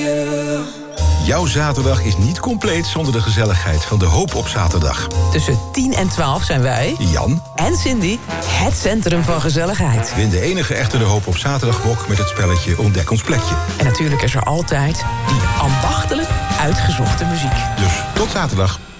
Jouw zaterdag is niet compleet zonder de gezelligheid van De Hoop op zaterdag. Tussen 10 en 12 zijn wij, Jan en Cindy, het centrum van gezelligheid. win de enige echte De Hoop op zaterdagbok met het spelletje Ontdek ons plekje. En natuurlijk is er altijd die ambachtelijk uitgezochte muziek. Dus tot zaterdag.